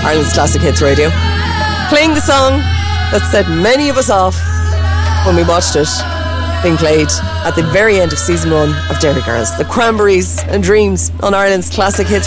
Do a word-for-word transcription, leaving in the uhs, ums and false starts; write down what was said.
Ireland's Classic Hits Radio, playing the song that set many of us off when we watched it being played at the very end of season one of Dairy Girls, the Cranberries and Dreams on Ireland's Classic Hits